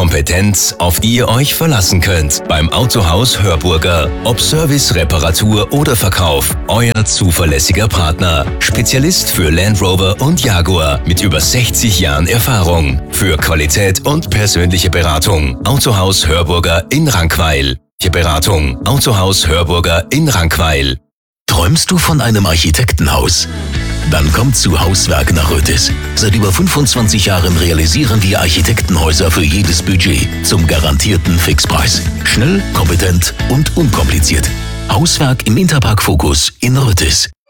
Kompetenz, auf die ihr euch verlassen könnt. Beim Autohaus Hörburger. Ob Service, Reparatur oder Verkauf. Euer zuverlässiger Partner. Spezialist für Land Rover und Jaguar mit über 60 Jahren Erfahrung. Für Qualität und persönliche Beratung. Autohaus Hörburger in Rankweil. Beratung. Autohaus Hörburger in Rankweil. Träumst du von einem Architektenhaus? Dann kommt zu Hauswerk nach Rötis. Seit über 25 Jahren realisieren wir Architektenhäuser für jedes Budget zum garantierten Fixpreis. Schnell, kompetent und unkompliziert. Hauswerk im Interpark Focus in Rötis.